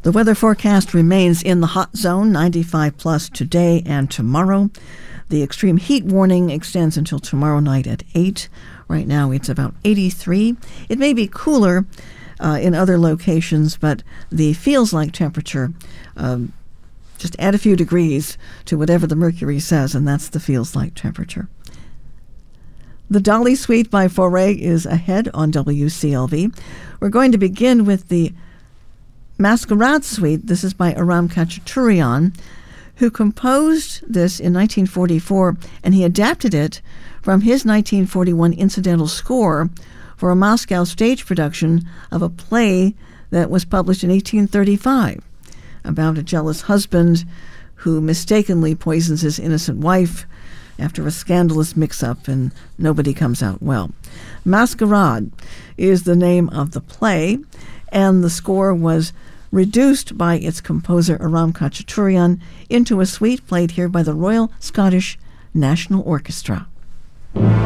The weather forecast remains in the hot zone, 95 plus today and tomorrow. The extreme heat warning extends until tomorrow night at 8. Right now it's about 83. It may be cooler in other locations, but the feels-like temperature, just add a few degrees to whatever the mercury says, and that's the feels-like temperature. The Dolly Suite by Fauré is ahead on WCLV. We're going to begin with the Masquerade Suite. This is by Aram Khachaturian, who composed this in 1944, and he adapted it from his 1941 incidental score for a Moscow stage production of a play that was published in 1835 about a jealous husband who mistakenly poisons his innocent wife after a scandalous mix-up, and nobody comes out well. Masquerade is the name of the play, and the score was reduced by its composer Aram Khachaturian into a suite played here by the Royal Scottish National Orchestra.